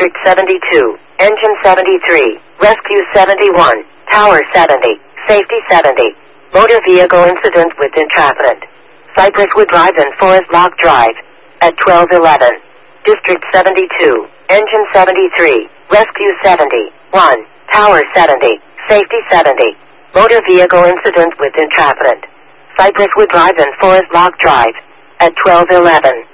District 72, Engine 73, Rescue 71, Tower 70, Safety 70. Motor vehicle incident with entrapment. Cypress Wood Drive and Forest Lock Drive. At 12:11. District 72, Engine 73, Rescue 71, Tower 70, Safety 70. Motor vehicle incident with entrapment. Cypress Wood Drive and Forest Lock Drive. At 12:11.